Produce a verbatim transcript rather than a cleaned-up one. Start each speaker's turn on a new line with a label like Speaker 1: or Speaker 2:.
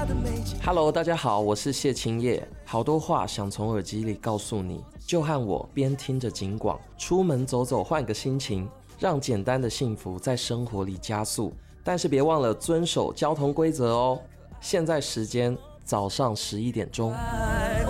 Speaker 1: Hello， 大家好，我是谢清业。好多话想从耳机里告诉你，就和我边听着警广，出门走走，换个心情，让简单的幸福在生活里加速。但是别忘了遵守交通规则哦。现在时间早上十一点钟。